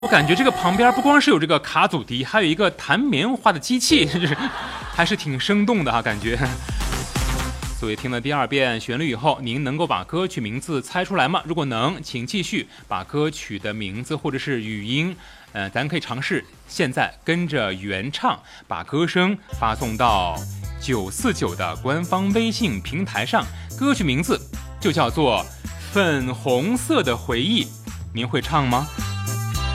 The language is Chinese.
我感觉这个旁边不光是有这个卡祖笛，还有一个弹棉花的机器，就是还是挺生动的感觉。所以听了第2遍旋律以后，您能够把歌曲名字猜出来吗？如果能，请继续把歌曲的名字或者是语音，咱可以尝试现在跟着原唱，把歌声发送到949的官方微信平台上。歌曲名字就叫做《粉红色的回忆》，您会唱吗？